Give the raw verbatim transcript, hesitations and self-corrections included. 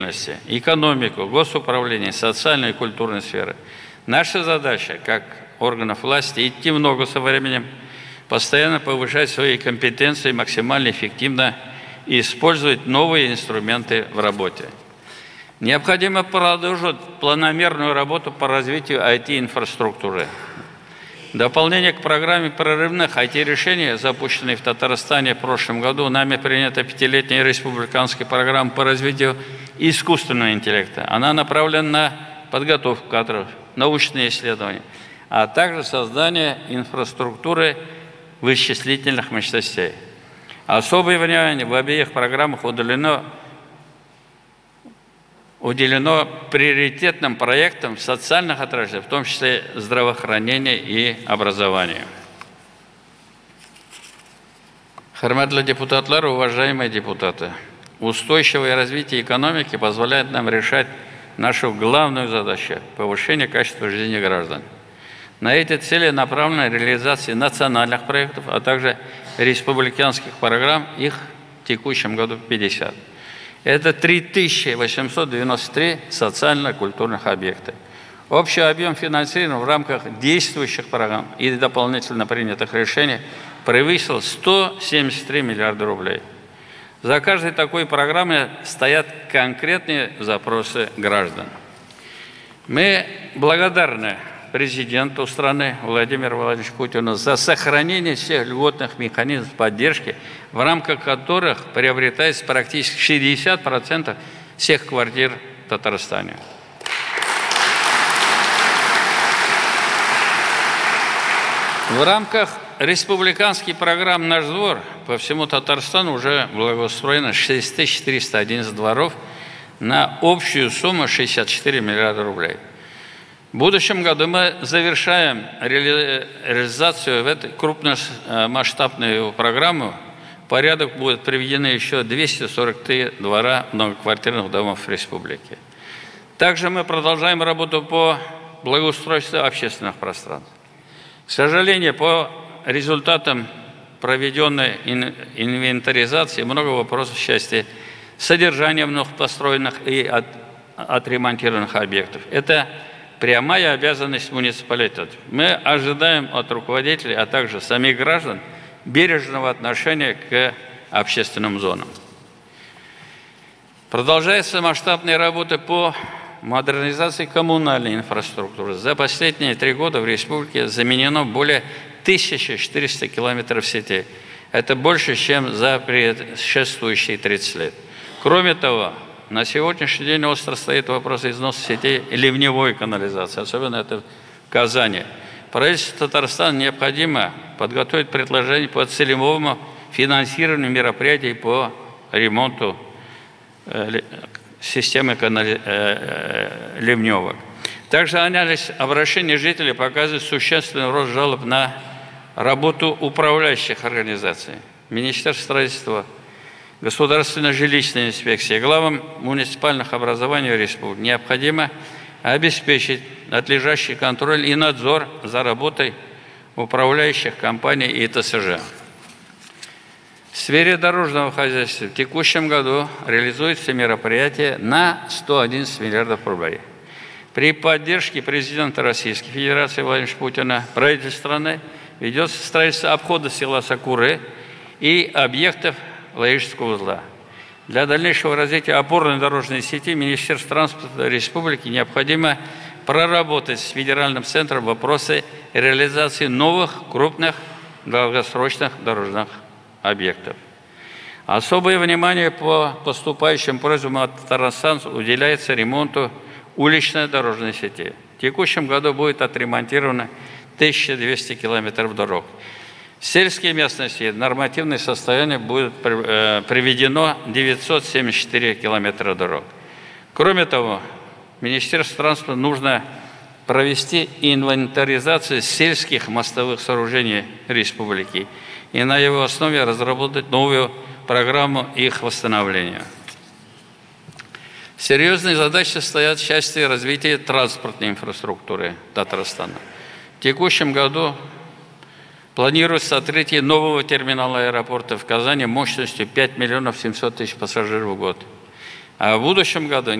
экономику, госуправление, социальную и культурную сферы. Наша задача, как органов власти, идти в ногу со временем, постоянно повышать свои компетенции, максимально эффективно использовать новые инструменты в работе. Необходимо продолжить планомерную работу по развитию ай ти-инфраструктуры. В дополнение к программе прорывных ай ти-решений, запущенной в Татарстане в прошлом году, нами принята пятилетняя республиканская программа по развитию искусственного интеллекта. Она направлена на подготовку кадров, научные исследования, а также создание инфраструктуры вычислительных мощностей. Особое внимание в обеих программах уделено, уделено приоритетным проектам в социальных отраслях, в том числе здравоохранения и образования. Хурматлы депутатлар, уважаемые депутаты, устойчивое развитие экономики позволяет нам решать нашу главную задачу – повышение качества жизни граждан. На эти цели направлена реализация национальных проектов, а также республиканских программ, их в текущем году пятьдесят. Это три тысячи восемьсот девяносто три социально-культурных объекта. Общий объем финансирования в рамках действующих программ и дополнительно принятых решений превысил сто семьдесят три миллиарда рублей. За каждой такой программой стоят конкретные запросы граждан. Мы благодарны президенту страны Владимиру Владимировичу Путину за сохранение всех льготных механизмов поддержки, в рамках которых приобретается практически шестьдесят процентов всех квартир в Татарстане. В рамках республиканской программы «Наш двор» по всему Татарстану уже благоустроено шесть тысяч четыреста одиннадцать дворов на общую сумму шестьдесят четыре миллиарда рублей. В будущем году мы завершаем реализацию в этой крупномасштабную программу. В порядок будут приведены еще двести сорок три двора многоквартирных домов в республике. Также мы продолжаем работу по благоустройству общественных пространств. К сожалению, по результатам проведенной инвентаризации много вопросов в части содержания вновь построенных и от, отремонтированных объектов. Это прямая обязанность муниципалитета. Мы ожидаем от руководителей, а также самих граждан бережного отношения к общественным зонам. Продолжается масштабная работа по модернизации коммунальной инфраструктуры. За последние три года в республике заменено более тысячи четырёхсот километров сети. Это больше, чем за предшествующие тридцать лет. Кроме того, на сегодняшний день остро стоит вопрос износа сетей ливневой канализации, особенно это в Казани. Правительству Татарстана необходимо подготовить предложение по целевому финансированию мероприятий по ремонту э, системы канали... э, э, ливневок. Также анализ обращений жителей показывает существенный рост жалоб на работу управляющих организаций. Министерство строительства, Государственная жилищная инспекция, главам муниципальных образований республики необходимо обеспечить надлежащий контроль и надзор за работой управляющих компаний и тэ эс жэ. В сфере дорожного хозяйства в текущем году реализуется мероприятие на сто одиннадцать миллиардов рублей. При поддержке президента Российской Федерации Владимира Путина правительство страны ведется строительство обхода села Сакуры и объектов логического узла. Для дальнейшего развития опорной дорожной сети Министерству транспорта Республики необходимо проработать с федеральным центром вопросы реализации новых крупных долгосрочных дорожных объектов. Особое внимание по поступающим просьбам от Татарстана уделяется ремонту уличной дорожной сети. В текущем году будет отремонтировано тысяча двести километров дорог. В сельской местности нормативное состояние будет приведено девятьсот семьдесят четыре километра дорог. Кроме того, Министерству транспорта нужно провести инвентаризацию сельских мостовых сооружений республики и на его основе разработать новую программу их восстановления. Серьезные задачи стоят в части развития транспортной инфраструктуры Татарстана. В текущем году планируется открытие нового терминала аэропорта в Казани мощностью пять миллионов семьсот тысяч пассажиров в год. А в будущем году